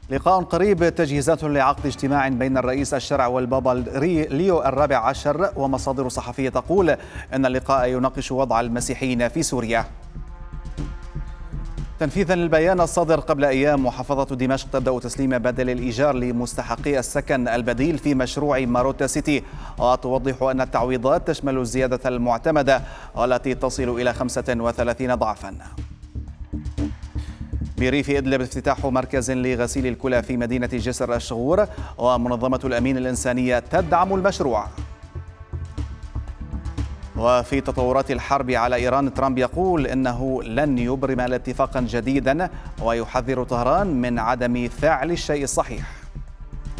لقاء قريب، تجهيزات لعقد اجتماع بين الرئيس الشرع والبابا ليو الرابع عشر، ومصادر صحفية تقول أن اللقاء يناقش وضع المسيحيين في سوريا. تنفيذا للبيان الصادر قبل أيام، محافظة دمشق تبدأ تسليم بدل الإيجار لمستحقي السكن البديل في مشروع ماروتا سيتي، وتوضح أن التعويضات تشمل الزيادة المعتمدة والتي تصل إلى 35 ضعفا. بريف إدلب افتتاح مركز لغسيل الكلى في مدينة جسر الشغور، ومنظمة الأمين الإنسانية تدعم المشروع. وفي تطورات الحرب على إيران، ترامب يقول إنه لن يبرم اتفاقا جديدا، ويحذر طهران من عدم فعل الشيء الصحيح.